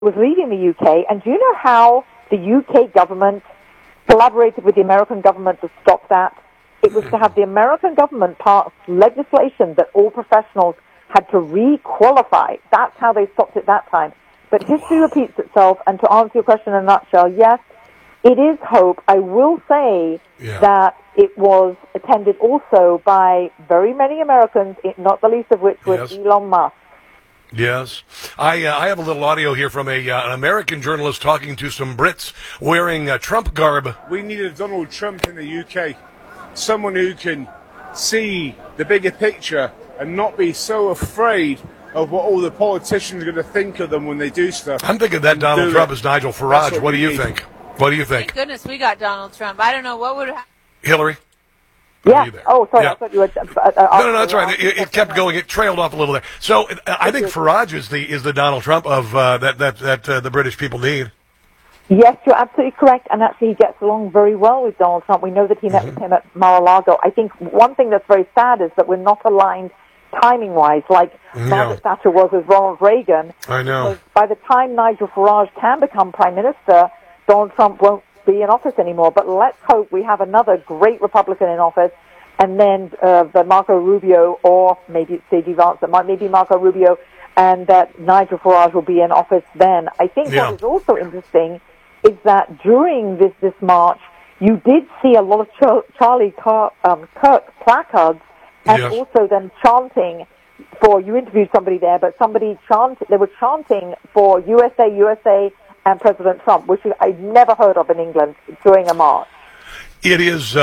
was leaving the UK, and do you know how the UK government collaborated with the American government to stop that? It was to have the American government pass legislation that all professionals had to re-qualify. That's how they stopped it that time. But history repeats itself, and to answer your question in a nutshell, yes, it is hope. I will say that it was attended also by very many Americans, not the least of which was Elon Musk. Yes. I have a little audio here from an American journalist talking to some Brits wearing Trump garb. We need a Donald Trump in the UK. Someone who can see the bigger picture and not be so afraid of what all the politicians are going to think of them when they do stuff. I'm thinking that Donald Trump is Nigel Farage. What do you think? What do you think? Thank goodness we got Donald Trump. I don't know what would happen. Hillary? Yeah. Oh, sorry. Yeah. I thought you were. No, that's right. It kept going. It trailed off a little there. So I think Farage is the Donald Trump of that the British people need. Yes, you're absolutely correct. And actually, he gets along very well with Donald Trump. We know that he met with him at Mar-a-Lago. I think one thing that's very sad is that we're not aligned timing-wise, like Margaret Thatcher was with Ronald Reagan. I know. By the time Nigel Farage can become Prime Minister, Donald Trump won't be in office anymore. But let's hope we have another great Republican in office, and then the Marco Rubio, or maybe it's J.D. Vance, that might maybe Marco Rubio, and that Nigel Farage will be in office then. I think what is also interesting is that during this march, you did see a lot of Charlie Kirk placards, and also them chanting for, you interviewed somebody there, but they were chanting for USA, USA, and President Trump, which I'd never heard of in England during a march. It is.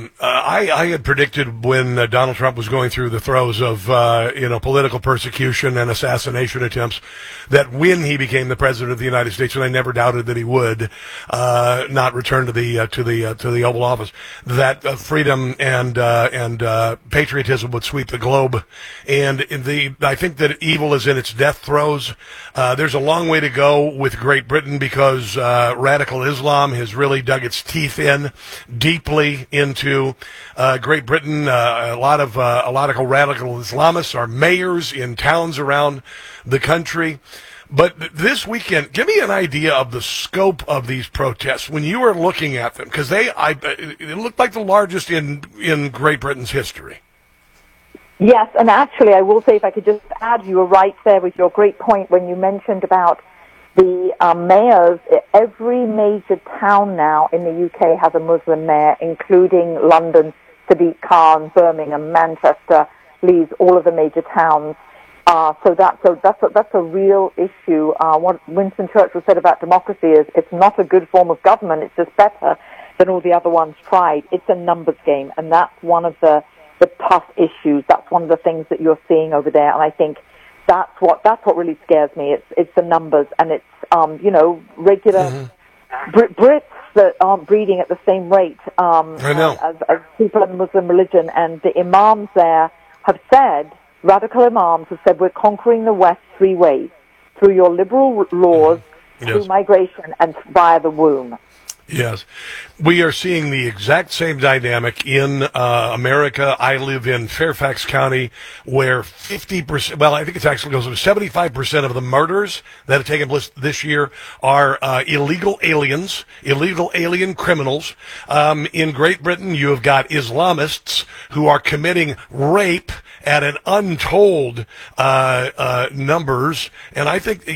I had predicted when Donald Trump was going through the throes of political persecution and assassination attempts that when he became the president of the United States, and I never doubted that he would not return to the Oval Office, that freedom and patriotism would sweep the globe. And I think that evil is in its death throes. There's a long way to go with Great Britain because radical Islam has really dug its teeth in deeply into Great Britain. A lot of radical Islamists are mayors in towns around the country. But this weekend, give me an idea of the scope of these protests when you were looking at them, because it looked like the largest in Great Britain's history. Yes, and actually, I will say, if I could just add, you were right there with your great point when you mentioned about the mayors. Every major town now in the UK has a Muslim mayor, including London, Sadiq Khan, Birmingham, Manchester, Leeds, all of the major towns. So that's a real issue. What Winston Churchill said about democracy is it's not a good form of government. It's just better than all the other ones tried. It's a numbers game, and that's one of the tough issues. That's one of the things that you're seeing over there, and I think that's what really scares me. It's the numbers, and it's regular Brits that aren't breeding at the same rate as people in the Muslim religion, and the imams there have said, radical imams have said, we're conquering the West three ways: through your liberal laws, through migration, and via the womb. Yes. We are seeing the exact same dynamic in America. I live in Fairfax County, where 50%, well, I think it actually goes to 75% of the murders that have taken place this year are illegal aliens, illegal alien criminals. In Great Britain, you have got Islamists who are committing rape at an untold numbers. And I think,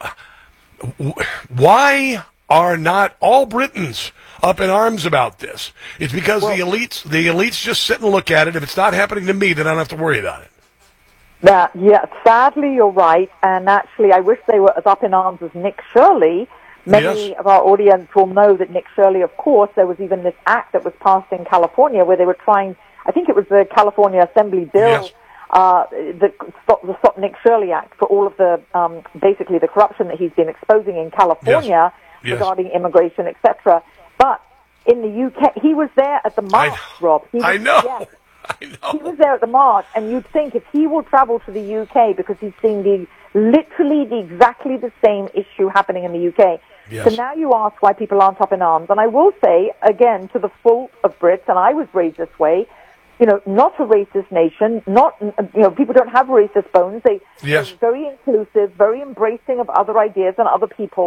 why are not all Britons up in arms about this? It's because the elites just sit and look at it. If it's not happening to me, then I don't have to worry about it. Sadly, you're right. And actually, I wish they were as up in arms as Nick Shirley. Many of our audience will know that Nick Shirley, of course, there was even this act that was passed in California where they were trying, I think it was the California Assembly bill, the Stop Nick Shirley Act, for all of the, basically the corruption that he's been exposing in California. Regarding immigration, etc. But in the UK, he was there at the march, Rob. I know. He was there at the march, and you'd think if he will travel to the UK because he's seen exactly the same issue happening in the UK. So now you ask why people aren't up in arms. And I will say, again, to the fault of Brits, and I was raised this way, not a racist nation, people don't have racist bones. Yes. They're very inclusive, very embracing of other ideas and other people.